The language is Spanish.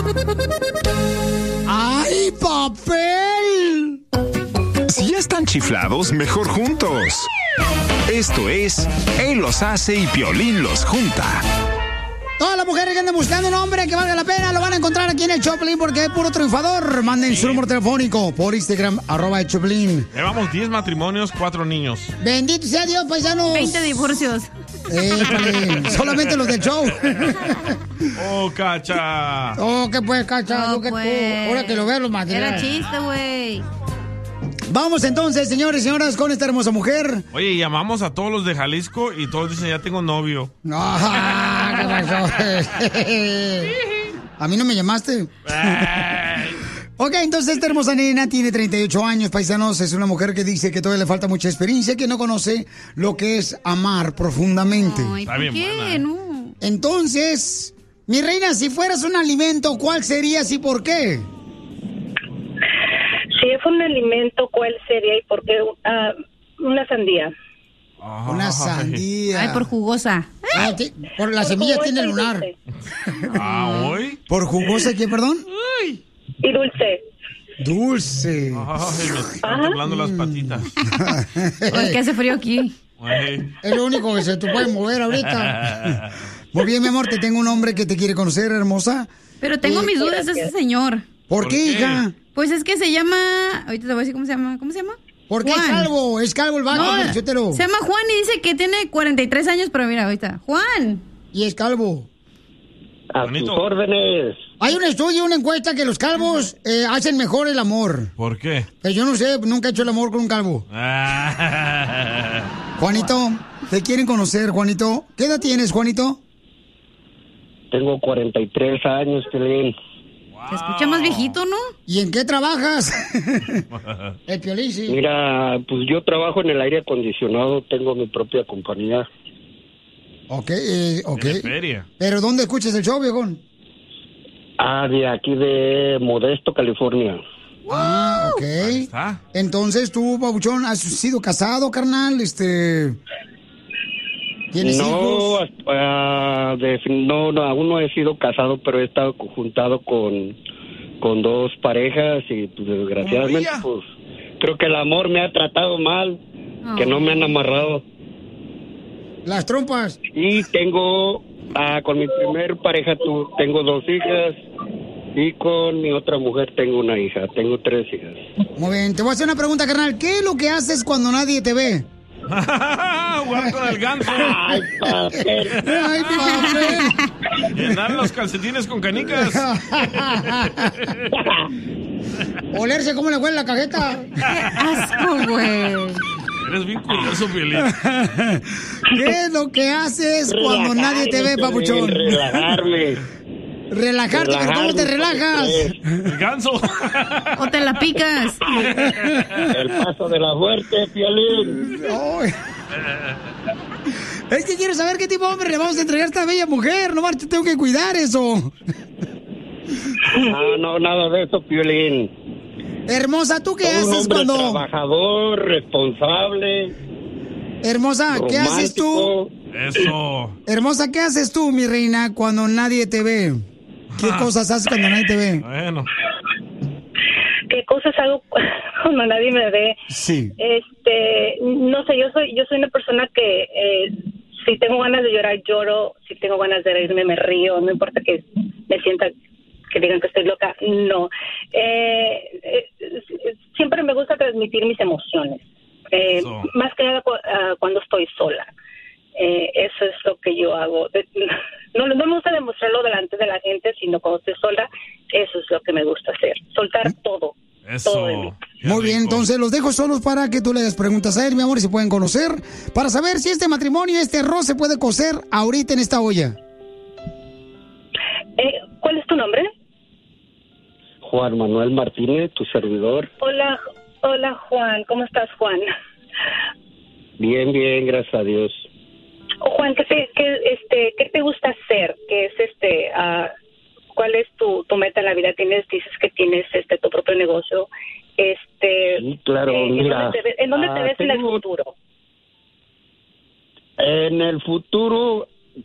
¡Ay, papel! Si ya están chiflados, mejor juntos. Esto es Él los hace y Piolín los junta. Todas las mujeres que anden buscando un hombre que valga la pena lo van a encontrar aquí en el Choplin porque es puro triunfador. Manden su número telefónico por Instagram, @el Choplin. Llevamos 10 matrimonios, 4 niños. Bendito sea Dios, paisanos. 20 divorcios. Solamente los del show. Oh, Cacha. Oh, ¿qué pues, Cacha? No, Tú, pues. ahora que lo veo los materiales. Era chiste, güey. Vamos entonces, señores y señoras, con esta hermosa mujer. Oye, llamamos a todos los de Jalisco y todos dicen, ya tengo novio. No, ¿qué pasó? ¿A mí no me llamaste? Ok, entonces esta hermosa nena tiene 38 años, paisanos. Es una mujer que dice que todavía le falta mucha experiencia, que no conoce lo que es amar profundamente. Ay, ¿por qué? No. Entonces, mi reina, si fueras un alimento, ¿cuál serías y por qué? Si es un alimento, ¿cuál sería y por qué? Una sandía. Una sandía. Ay, por jugosa. Por la semilla tiene lunar. ¿Hoy? ¿Por jugosa qué, perdón? Y dulce. Dulce. Ay, me están temblando las patitas. Es que hace frío aquí. Ay. Es lo único que se te puede mover ahorita. Muy bien, mi amor, te tengo un hombre que te quiere conocer, hermosa. Pero tengo mis dudas de ese señor. ¿Por qué, hija? Pues es que se llama... Ahorita te voy a decir cómo se llama. ¿Cómo se llama? Porque es calvo el vato. No, se llama Juan y dice que tiene 43 años, pero mira, ahorita. Juan. Y es calvo. A tus órdenes. Hay un estudio, una encuesta que los calvos hacen mejor el amor. ¿Por qué? Pero yo no sé, nunca he hecho el amor con un calvo. Juanito, te quieren conocer, Juanito. ¿Qué edad tienes, Juanito? Tengo 43 años, Piolín. Se escucha más viejito, ¿no? ¿Y en qué trabajas? El Piolín, sí. Mira, pues yo trabajo en el aire acondicionado, tengo mi propia compañía. Ok, ok. ¿Tiene feria? ¿Pero dónde escuchas el show, viejón? De aquí de Modesto, California. Ah, ok. Entonces tú, Pabuchón, ¿has sido casado, carnal? ¿Tienes hijos? No, aún no he sido casado, pero he estado juntado con 2 parejas y pues desgraciadamente pues creo que el amor me ha tratado mal, que no me han amarrado. Las trompas. Y tengo, con mi primer pareja tengo 2 hijas y con mi otra mujer tengo una hija, tengo 3 hijas. Muy bien, te voy a hacer una pregunta, carnal. ¿Qué es lo que haces cuando nadie te ve? Jugar con el ganso. Ay, papel. Ay, papel. Llenar los calcetines con canicas. Olerse cómo le huele la cajeta. Asco, güey. Eres bien curioso, Piolín. ¿Qué es lo que haces cuando nadie te ve, Papuchón? Relajarte, pero ¿cómo te relajas? El ganso. O te la picas. El paso de la muerte, Piolín. Es que quiero saber qué tipo de hombre le vamos a entregar a esta bella mujer. No, te tengo que cuidar eso. No, nada de eso, Piolín. Hermosa, ¿tú qué Soy un haces hombre cuando...? trabajador, responsable. Hermosa, ¿qué haces tú? Eso. Hermosa, ¿qué haces tú, mi reina, cuando nadie te ve? ¿Qué cosas haces cuando nadie te ve? Bueno. ¿Qué cosas hago cuando nadie me ve? Sí. No sé, yo soy una persona que si tengo ganas de llorar, lloro. Si tengo ganas de reírme, me río. No importa que me sienta, que digan que estoy loca. No. Siempre me gusta transmitir mis emociones. Más que nada cuando estoy sola. Eso es lo que yo hago. No me gusta demostrarlo delante de la gente, sino cuando estoy sola, eso es lo que me gusta hacer. Soltar todo. Eso. Todo de mí. Muy bien, entonces los dejo solos para que tú le hagas preguntas a él, mi amor, y se pueden conocer, para saber si este matrimonio, este arroz se puede cocer ahorita en esta olla. ¿Cuál es tu nombre? Juan Manuel Martínez, tu servidor. Hola Juan, ¿cómo estás, Juan? Bien, gracias a Dios. Juan, ¿qué te gusta hacer? ¿Qué es cuál es tu meta en la vida? Dices que tienes tu propio negocio. Sí, claro, mira. ¿En dónde te ves en el futuro? En el futuro,